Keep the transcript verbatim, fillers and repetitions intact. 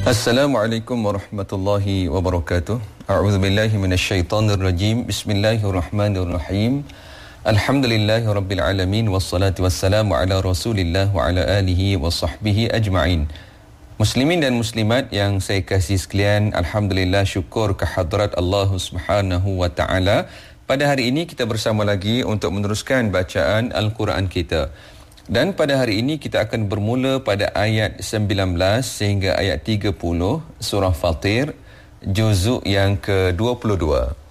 Assalamualaikum warahmatullahi wabarakatuh. A'udzubillahi minasyaitonirrajim. Bismillahirrahmanirrahim. Alhamdulillahirabbil alamin wassalatu wassalamu ala Rasulillah wa ala alihi wa sahbihi ajma'in. Muslimin dan muslimat yang saya kasih sekalian, alhamdulillah, syukur kehadrat Allah Subhanahu wa taala. Pada hari ini kita bersama lagi untuk meneruskan bacaan Al-Quran kita. Dan pada hari ini kita akan bermula pada ayat sembilan belas sehingga ayat tiga puluh surah Fatir, juzuk yang ke dua puluh dua.